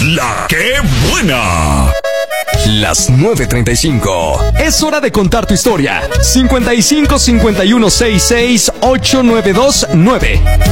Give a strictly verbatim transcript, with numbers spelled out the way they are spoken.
La que buena. Las nueve treinta y cinco. Es hora de contar tu historia. cincuenta y cinco cincuenta y uno sesenta y seis ochocientos noventa y dos nueve.